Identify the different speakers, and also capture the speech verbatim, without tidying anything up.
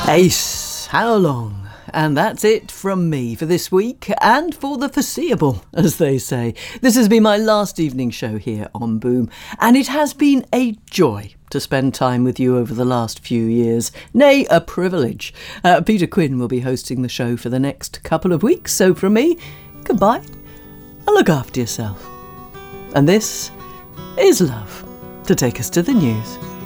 Speaker 1: Ace, how long? And that's it from me for this week, and for the foreseeable, as they say. This has been my last evening show here on Boom, and it has been a joy to spend time with you over the last few years. Nay, a privilege. Uh, Peter Quinn will be hosting the show for the next couple of weeks, so from me, goodbye, and look after yourself. And this is Love, to take us to the news.